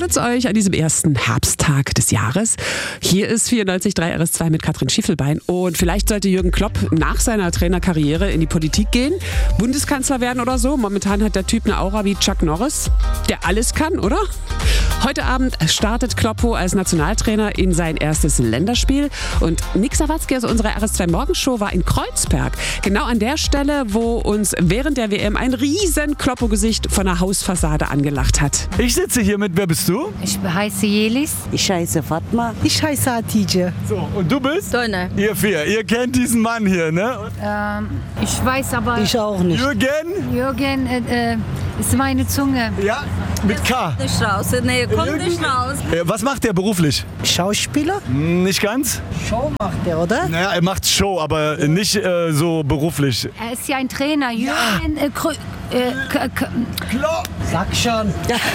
geht's euch an diesem ersten Herbsttag des Jahres? Hier ist 94.3 RS2 mit Katrin Schiefelbein. Und vielleicht sollte Jürgen Klopp nach seiner Trainerkarriere in die Politik gehen, Bundeskanzler werden oder so. Momentan hat der Typ eine Aura wie Chuck Norris, der alles kann, oder? Heute Abend startet Kloppo als Nationaltrainer in sein erstes Länderspiel. Und Nick Sawatzki aus unserer RS2 Morgenshow war in Kreuzberg. Genau an der Stelle, wo uns während der WM ein riesen Kloppo-Gesicht von der Hausfassade angelacht hat. Ich sitze hier mit, wer bist du? Ich heiße Jelis. Ich heiße Fatma. Ich heiße Atidje. So, und du bist? Donna. Ihr vier, ihr kennt diesen Mann hier, ne? Ich weiß aber, Ich auch nicht. Jürgen ist meine Zunge. Ja, mit K. Nicht raus. Nee, kommt nicht raus. Was macht der beruflich? Schauspieler? Nicht ganz? Show macht er, oder? Naja, er macht Show, aber nicht so beruflich. Er ist ja ein Trainer. Jürgen Klar. Sag schon.